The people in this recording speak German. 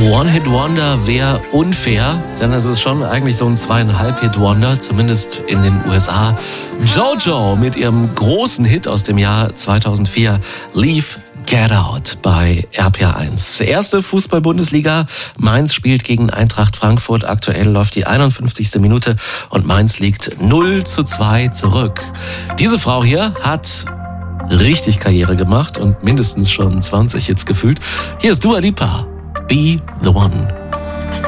One-Hit-Wonder wäre unfair, denn es ist schon eigentlich so ein 2,5-Hit-Wonder, zumindest in den USA. JoJo mit ihrem großen Hit aus dem Jahr 2004, Leave Get Out bei RPA1. Erste Fußball-Bundesliga. Mainz spielt gegen Eintracht Frankfurt. Aktuell läuft die 51. Minute und Mainz liegt 0:2 zurück. Diese Frau hier hat richtig Karriere gemacht und mindestens schon 20 Hits gefühlt. Hier ist Dua Lipa. Be the One.